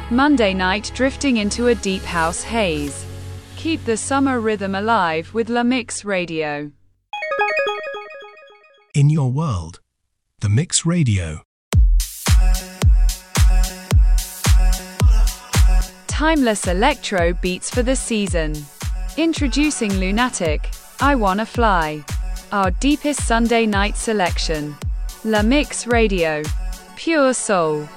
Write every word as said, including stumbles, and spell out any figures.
Monday night drifting into a deep house haze. Keep the summer rhythm alive with La Mix Radio. In your world, The Mix Radio. Timeless electro beats for the season. Introducing Lunatic, I Wanna Fly. Our deepest Sunday night selection. La Mix Radio. Pure soul.